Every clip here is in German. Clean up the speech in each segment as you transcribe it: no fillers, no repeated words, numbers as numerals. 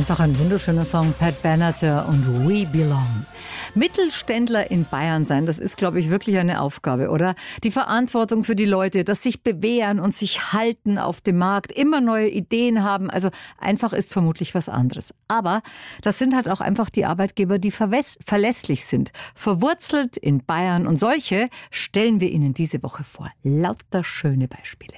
Einfach ein wunderschöner Song, Pat Benatar und We Belong. Mittelständler in Bayern sein, das ist, glaube ich, wirklich eine Aufgabe, oder? Die Verantwortung für die Leute, dass sich bewähren und sich halten auf dem Markt, immer neue Ideen haben. Also einfach ist vermutlich was anderes. Aber das sind halt auch einfach die Arbeitgeber, die verlässlich sind, verwurzelt in Bayern. Und solche stellen wir Ihnen diese Woche vor. Lauter schöne Beispiele.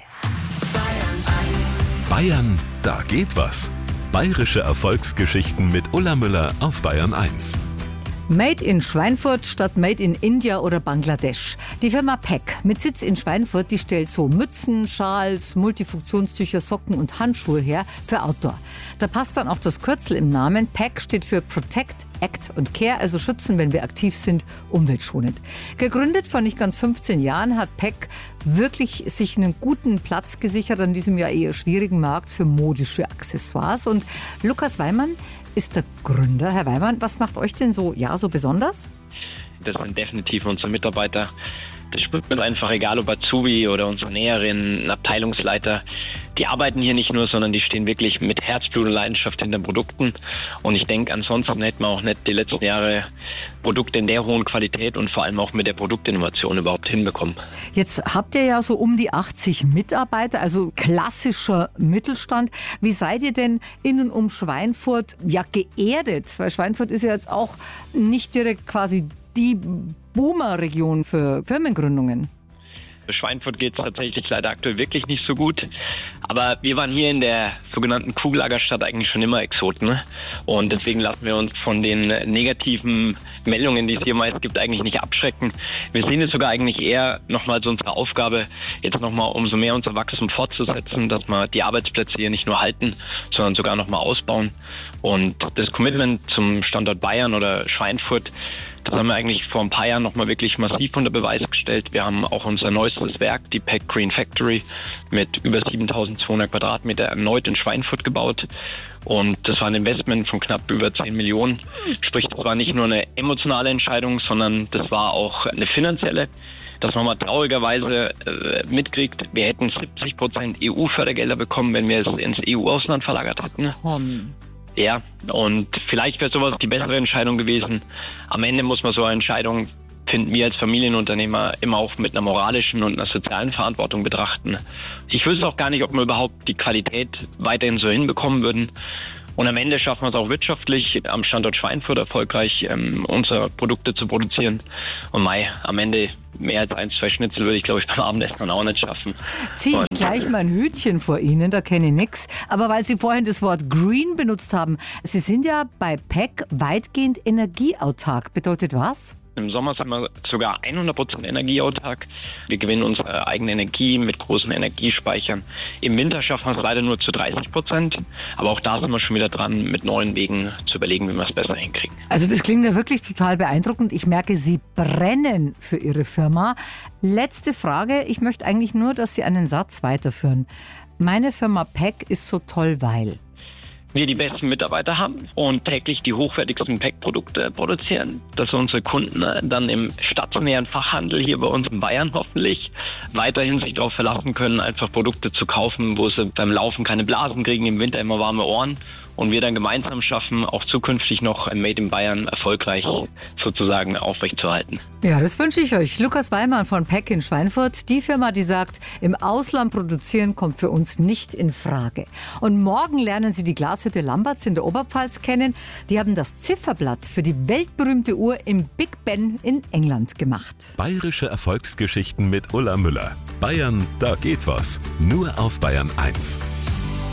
Bayern, da geht was. Bayerische Erfolgsgeschichten mit Ulla Müller auf Bayern 1. Made in Schweinfurt statt Made in India oder Bangladesch. Die Firma Peck mit Sitz in Schweinfurt, die stellt so Mützen, Schals, Multifunktionstücher, Socken und Handschuhe her für Outdoor. Da passt dann auch das Kürzel im Namen. Peck steht für Protect, Act und Care, also schützen, wenn wir aktiv sind, umweltschonend. Gegründet vor nicht ganz 15 Jahren hat Peck wirklich sich einen guten Platz gesichert an diesem ja eher schwierigen Markt für modische Accessoires. Und Lukas Weimann ist der Gründer. Herr Weimann, was macht euch denn so besonders? Das sind definitiv unsere Mitarbeiter. Das spürt man einfach, egal ob Azubi oder unsere Näherin, Abteilungsleiter. Die arbeiten hier nicht nur, sondern die stehen wirklich mit Herzblut und Leidenschaft hinter Produkten. Und ich denke, ansonsten hätten wir auch nicht die letzten Jahre Produkte in der hohen Qualität und vor allem auch mit der Produktinnovation überhaupt hinbekommen. Jetzt habt ihr ja so um die 80 Mitarbeiter, also klassischer Mittelstand. Wie seid ihr denn innen um Schweinfurt geerdet? Weil Schweinfurt ist ja jetzt auch nicht direkt quasi die Boomer-Region für Firmengründungen. Schweinfurt geht es tatsächlich leider aktuell wirklich nicht so gut. Aber wir waren hier in der sogenannten Kugellagerstadt eigentlich schon immer Exoten. Ne? Und deswegen lassen wir uns von den negativen Meldungen, die es hier meist gibt, eigentlich nicht abschrecken. Wir sehen es sogar eigentlich eher nochmal so unsere Aufgabe, jetzt nochmal umso mehr unser Wachstum fortzusetzen, dass wir die Arbeitsplätze hier nicht nur halten, sondern sogar nochmal ausbauen. Und das Commitment zum Standort Bayern oder Schweinfurt, das haben wir eigentlich vor ein paar Jahren nochmal wirklich massiv unter Beweis gestellt. Wir haben auch unser neuestes Werk, die Peck Green Factory, mit über 7200 Quadratmeter erneut in Schweinfurt gebaut. Und das war ein Investment von knapp über 10 Millionen. Sprich, das war nicht nur eine emotionale Entscheidung, sondern das war auch eine finanzielle. Dass man mal traurigerweise mitkriegt, wir hätten 70% EU-Fördergelder bekommen, wenn wir es ins EU-Ausland verlagert hätten. Ja, und vielleicht wäre sowas die bessere Entscheidung gewesen. Am Ende muss man so eine Entscheidung, finden wir als Familienunternehmer, immer auch mit einer moralischen und einer sozialen Verantwortung betrachten. Ich wüsste auch gar nicht, ob wir überhaupt die Qualität weiterhin so hinbekommen würden. Und am Ende schaffen wir es auch wirtschaftlich, am Standort Schweinfurt erfolgreich unsere Produkte zu produzieren. Und am Ende mehr als 1-2 Schnitzel würde ich, glaube ich, beim Abendessen auch nicht schaffen. Ziehe ich gleich mein Hütchen vor Ihnen, da kenne ich nichts. Aber weil Sie vorhin das Wort Green benutzt haben, Sie sind ja bei Peck weitgehend energieautark. Bedeutet was? Im Sommer sind wir sogar 100% energieautark. Wir gewinnen unsere eigene Energie mit großen Energiespeichern. Im Winter schaffen wir es leider nur zu 30%. Aber auch da sind wir schon wieder dran, mit neuen Wegen zu überlegen, wie wir es besser hinkriegen. Also das klingt ja wirklich total beeindruckend. Ich merke, Sie brennen für Ihre Firma. Letzte Frage. Ich möchte eigentlich nur, dass Sie einen Satz weiterführen. Meine Firma Peck ist so toll, weil wir die besten Mitarbeiter haben und täglich die hochwertigsten Pack-Produkte produzieren, dass unsere Kunden dann im stationären Fachhandel hier bei uns in Bayern hoffentlich weiterhin sich darauf verlassen können, einfach Produkte zu kaufen, wo sie beim Laufen keine Blasen kriegen, im Winter immer warme Ohren. Und wir dann gemeinsam schaffen, auch zukünftig noch ein Made in Bayern erfolgreich sozusagen aufrechtzuerhalten. Ja, das wünsche ich euch. Lukas Weimann von Peck in Schweinfurt, die Firma, die sagt, im Ausland produzieren kommt für uns nicht in Frage. Und morgen lernen Sie die Glashütte Lamberts in der Oberpfalz kennen. Die haben das Zifferblatt für die weltberühmte Uhr im Big Ben in England gemacht. Bayerische Erfolgsgeschichten mit Ulla Müller. Bayern, da geht was. Nur auf Bayern 1.